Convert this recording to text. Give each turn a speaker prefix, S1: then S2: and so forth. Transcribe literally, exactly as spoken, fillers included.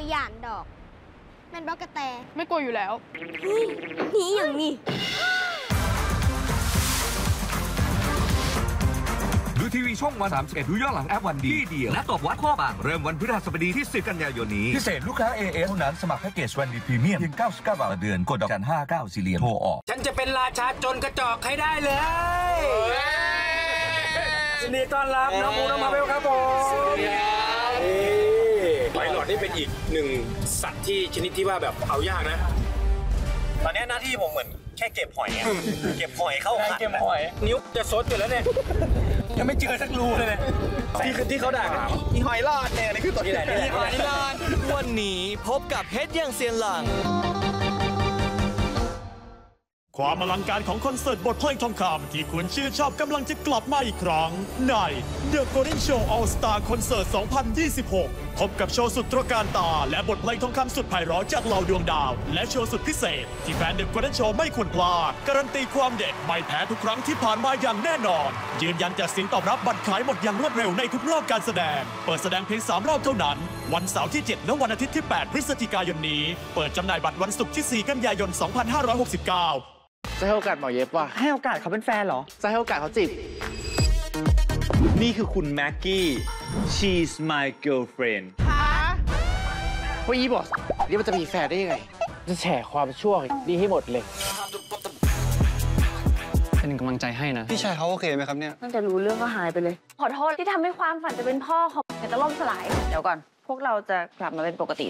S1: หย่านดอกแม่นบล็อกกระแต
S2: ไม่กลัวอยู่แล้ว
S1: นี่อย่างนี้
S3: ดูทีวีช่องวันสามสิบเอ็ดดูย้อนหลังแอปวันดีที่เดียวและตอบวัดข้อบางเริ่มวันพฤหัสบดีที่สิบกันยายนนี้พิเศษลูกค้า เอ เอส เท่านั้นสมัครแพ็กเกจวันดีพรีเมียมเพียงเก้าสิบเก้าบาทต่อเดือนกดดอกจันห้าเก้าสี่เหลี่ยมโทรออก
S4: ฉันจะเป็นราชาจนกระจอกให้ได้เลยยินดีต้อนรับน้องมูน้องมาเวลครับผมไวหลอดนี่เป็นอีกหนึ่งสัตว์ที่ชนิดที่ว่าแบบเอายากนะ
S5: ตอนนี้หน้าที่ผมเหมือนแค่เก็บหอยเก็บหอยเข้าขัน
S4: เก็บหอยนิ้วจะซดอยู่แล้วเนี่ยยังไม่เจอสักรูเลยเนี่ยที่ที่เขาด่ามีหอยรอดเนี่ยนี่คือตัวที่ไหนมีหอยรอด
S6: วันนี้พบกับเฮ็ดอย่างเซียนหลัง
S7: ความอลังการของคอนเสิร์ตบทเพลงทองคำที่คุณชื่นชอบกำลังจะกลับมาอีกครั้งใน The Golden Show All Star Concert สองพันยี่สิบหก พบกับโชว์สุดตระการตาและบทเพลงทองคำสุดไพเราะจากเหล่าดวงดาวและโชว์สุดพิเศษที่แฟน The Golden Show ไม่ควรพลาดการันตีความเด็ดไม่แพ้ทุกครั้งที่ผ่านมาอย่างแน่นอนยืนยันจากเสียงตอบรับบัตรขายหมดอย่างรวดเร็วในทุกรอบการแสดงเปิดแสดงเพียงสามรอบเท่านั้นวันเสาร์ที่เจ็ดและวันอาทิตย์ที่แปดพฤศจิกายนนี้เปิดจำหน่ายบัตรวันศุกร์ที่สี่กันยายนสองพันห้าร้อยหกสิบเก้า
S8: จะให้โอกาสหมอเย็บว่ะ
S9: ให้โอกาสเขาเป็นแฟนเหรอ
S8: จะให้โอกาสเขาจีบ
S9: นี่คือคุณแม็กกี้ she's my girlfriend
S8: ฮะว่าอีบอสนี่มันจะมีแฟนได้ยังไงจะแฉความชั่วดีให้หมดเลย
S9: เป็นกำลังใจให้นะพี่ชายเขาโอเคไหมครับเนี่ย
S10: ตั้งแต่รู้เรื่องก็หายไปเลยขอโทษที่ทำให้ความฝันจะเป็นพ่อเขาจะล่มสลายเดี๋ยวก่อนพวกเราจะกลับมาเป็นปกติ